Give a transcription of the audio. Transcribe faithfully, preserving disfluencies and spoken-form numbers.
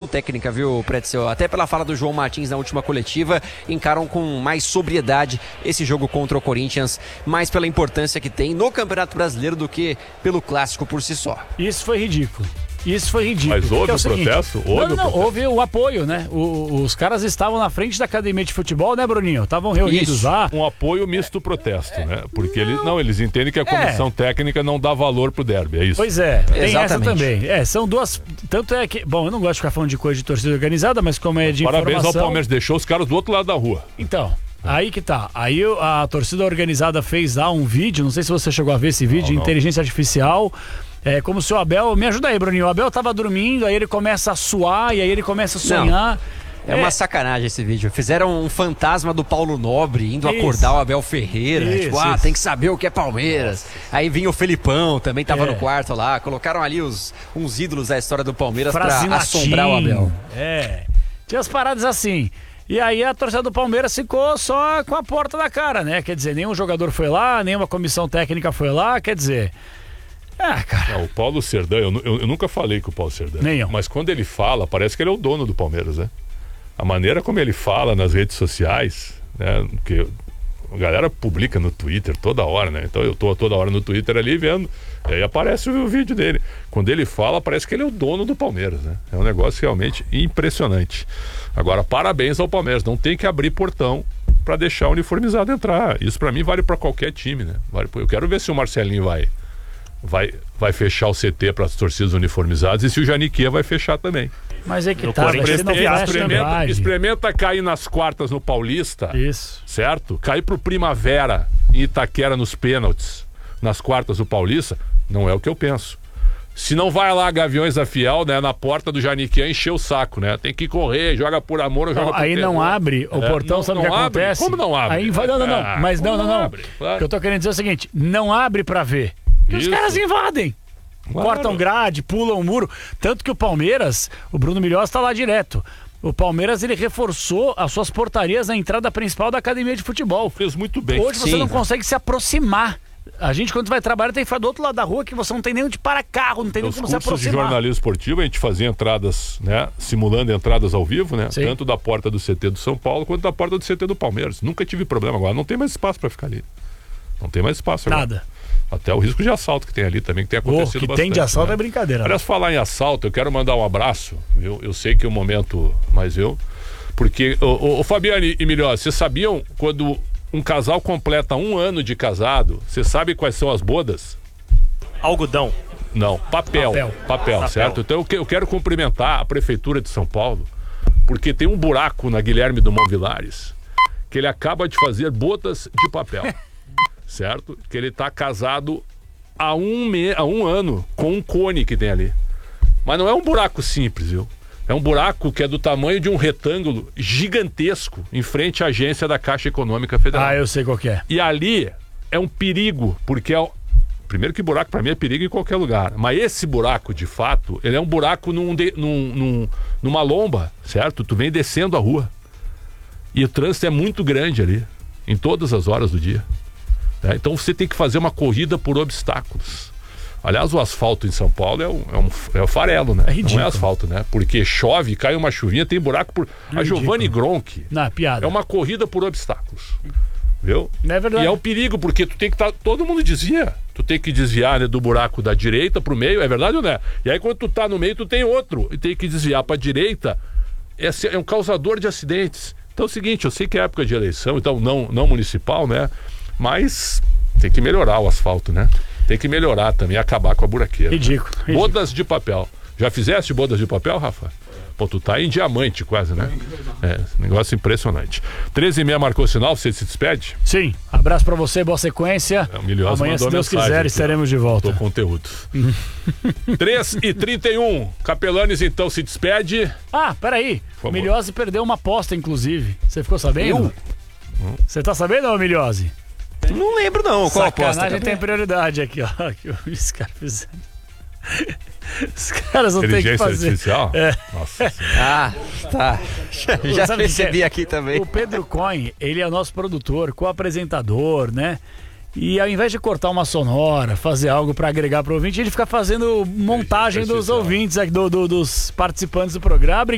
técnica, viu, Pretzel? Até pela fala do João Martins na última coletiva, encaram com mais sobriedade esse jogo contra o Corinthians, mais pela importância que tem no Campeonato Brasileiro do que pelo clássico por si só. Isso foi ridículo. Isso foi ridículo. Mas houve o, é o seguinte, protesto? Houve não, não, o protesto. houve o apoio, né? O, os caras estavam na frente da academia de futebol, né, Bruninho? Estavam reunidos Isso. lá. Um apoio misto protesto, né? Porque não. eles não, eles entendem que a comissão é. técnica não dá valor pro derby, é isso? Pois é, tem Exatamente. essa também. É, são duas. Tanto é que. Bom, eu não gosto de ficar falando de coisa de torcida organizada, mas como é de Parabéns informação... ao Palmeiras, deixou os caras do outro lado da rua. Então. Aí que tá. Aí a torcida organizada fez lá um vídeo, não sei se você chegou a ver esse vídeo, não, não. inteligência artificial. É como se o Abel... Me ajuda aí, Bruninho. O Abel tava dormindo, aí ele começa a suar, e aí ele começa a sonhar. Não, é, é uma sacanagem esse vídeo. Fizeram um fantasma do Paulo Nobre indo isso. acordar o Abel Ferreira. Isso, tipo, ah, isso. tem que saber o que é Palmeiras. Aí vinha o Felipão, também tava é. no quarto lá. Colocaram ali os, uns ídolos da história do Palmeiras Frase pra assombrar o Abel. É. Tinha as paradas assim. E aí a torcida do Palmeiras ficou só com a porta da cara, né? Quer dizer, nenhum jogador foi lá, nenhuma comissão técnica foi lá, quer dizer... Ah, cara. Não, o Paulo Serdã, eu, eu, eu nunca falei com o Paulo Serdã. Nem eu. Mas quando ele fala, parece que ele é o dono do Palmeiras, né? A maneira como ele fala nas redes sociais, né? Que a galera publica no Twitter toda hora, né? Então eu tô toda hora no Twitter ali vendo, e aí aparece o, o vídeo dele. Quando ele fala, parece que ele é o dono do Palmeiras, né? É um negócio realmente impressionante. Agora, parabéns ao Palmeiras, não tem que abrir portão para deixar o uniformizado entrar. Isso para mim vale para qualquer time, né? Vale, eu quero ver se o Marcelinho vai vai, vai fechar o C T para as torcidas uniformizadas e se o Janiquia vai fechar também. Mas é que no tá, Corinthians não experimenta, experimenta cair nas quartas no Paulista. Isso. Certo? Cair pro Primavera em Itaquera nos pênaltis, nas quartas do Paulista, não é o que eu penso. Se não vai lá Gaviões da Fiel, né, na porta do Janiquia encher o saco, né? Tem que correr, joga por amor ou joga não, por aí terror. Não abre o portão, é, sabe o que abre? acontece? Como não abre? Aí vai, não, não, não. Ah, mas não, não, não. Abre, claro. O que eu tô querendo dizer é o seguinte, não abre pra ver. Os caras invadem. Claro. Cortam grade, pulam o muro. Tanto que o Palmeiras, o Bruno Milhós tá lá direto. O Palmeiras, ele reforçou as suas portarias na entrada principal da academia de futebol. Fez muito bem. Hoje Sim. você não consegue se aproximar. A gente, quando vai trabalhar, tem que ficar do outro lado da rua, que você não tem nem onde parar carro, não tem nem como se aproximar. Nos cursos de jornalismo esportivo, a gente fazia entradas, né? Simulando entradas ao vivo, né? Sim. Tanto da porta do C T do São Paulo, quanto da porta do C T do Palmeiras. Nunca tive problema agora. Não tem mais espaço para ficar ali. Não tem mais espaço agora. Nada. Até o risco de assalto que tem ali também, que tem acontecido oh, que bastante. Tem de assalto, né? É brincadeira. Aliás, falar em assalto, eu quero mandar um abraço, viu? Eu sei que é um momento, mas eu... Porque, o, o, o Fabiane e Milhós, vocês sabiam quando um casal completa um ano de casado, você sabe quais são as bodas? Algodão. Não, papel. Papel, papel, certo? Então eu, que, eu quero cumprimentar a Prefeitura de São Paulo, porque tem um buraco na Guilherme Dumont Vilares, que ele acaba de fazer bodas de papel. Certo? Que ele tá casado há um, me... há um ano com um cone que tem ali. Mas não é um buraco simples, viu? É um buraco que é do tamanho de um retângulo gigantesco em frente à agência da Caixa Econômica Federal. Ah, eu sei qual que é. E ali é um perigo, porque é... Primeiro que buraco para mim é perigo em qualquer lugar. Mas esse buraco, de fato, ele é um buraco num de... num... Num... numa lomba, certo? Tu vem descendo a rua. E o trânsito é muito grande ali, em todas as horas do dia. É, então você tem que fazer uma corrida por obstáculos. Aliás, o asfalto em São Paulo é um, é um é um farelo, né? É não é asfalto, né? Porque chove, cai uma chuvinha, tem buraco por... É a Giovanni Gronchi não, piada. É uma corrida por obstáculos. Viu? É verdade. E é um perigo, porque tu tem que estar... Tá, todo mundo desvia. Tu tem que desviar, né, do buraco da direita pro meio, é verdade ou não é? E aí quando tu tá no meio, tu tem outro. E tem que desviar pra direita. Esse é um causador de acidentes. Então é o seguinte, eu sei que é época de eleição, então não, não municipal, né? Mas tem que melhorar o asfalto, né? Tem que melhorar também, acabar com a buraqueira. Ridículo, né? ridículo. Bodas de papel. Já fizeste bodas de papel, Rafa? Pô, tu tá em diamante quase, né? É, negócio impressionante. treze e meia marcou o sinal, você se despede? Sim, abraço pra você, boa sequência. É, o Milhós amanhã, se Deus quiser, aqui, estaremos de volta. Tô conteúdo. três e trinta e um, Capelanes então se despede. Ah, peraí, o Milhose perdeu uma aposta, inclusive. Você ficou sabendo? Você tá sabendo, ô Milhose? Não lembro não, qual aposta? Sacanagem tem prioridade aqui, ó. Que os caras fizeram. Os caras não têm que fazer. Artificial? É. Nossa. Ah, tá. Já, já percebi aqui também. O Pedro Coin, ele é nosso produtor, co-apresentador, né? E ao invés de cortar uma sonora, fazer algo para agregar para o ouvinte, ele fica fazendo montagem dos ouvintes, do, do, dos participantes do programa.